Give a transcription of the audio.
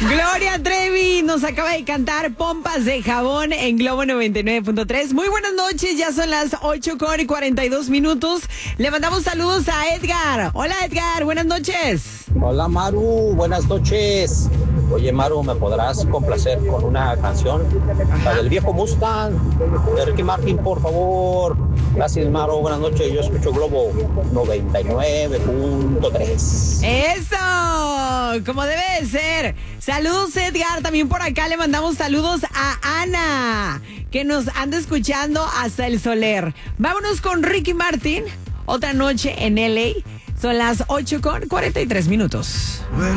Gloria Trevi nos acaba de cantar Pompas de Jabón en Globo 99.3. Muy buenas noches, ya son las 8:42. Le mandamos saludos a Edgar. Hola Edgar, buenas noches. Hola Maru, buenas noches. Oye Maru, ¿me podrás complacer con una canción? La del viejo Mustang, de Ricky Martin, por favor. Gracias Maru, buenas noches. Yo escucho Globo 99.3. ¡Eso! Como debe de ser. Saludos Edgar, también por acá le mandamos saludos a Ana, que nos anda escuchando hasta el Soler. Vámonos con Ricky Martin, Otra Noche en LA. Son las 8:43.